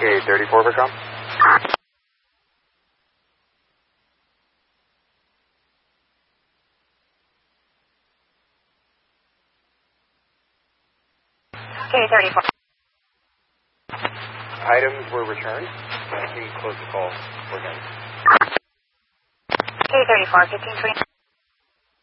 K-34 for com. K-34. Items were returned. Can you close the call for him? K-34, 15 3.